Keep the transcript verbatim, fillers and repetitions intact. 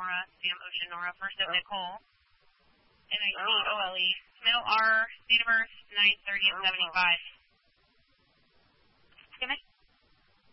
Nora, Sam Ocean Nora, first of Nicole, N I C O L E, middle R, date of birth, nine thirty seventy-five. Good night.